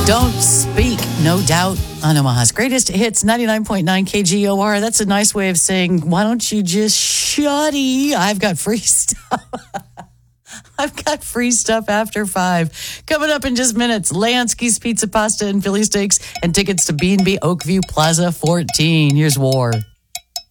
Don't Speak, No Doubt, on Omaha's Greatest Hits, 99.9 KGOR. That's a nice way of saying, why don't you just shutty? I've got free stuff. I've got free stuff after 5. Coming up in just minutes, Lansky's Pizza, Pasta, and Philly Steaks, and tickets to B&B Oakview Plaza 14. Here's War.